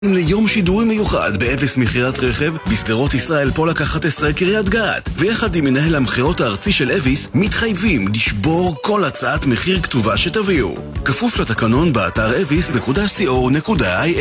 ליום שידורי מיוחד באפס מכירת רכב בשדרות ישראל פולק 11 קריית גת, ויחד עם מנהל המחירות הארצי של אביס מתחייבים לשבור כל הצעת מחיר כתובה שתביאו, כפוף לתקנון באתר avis.co.il.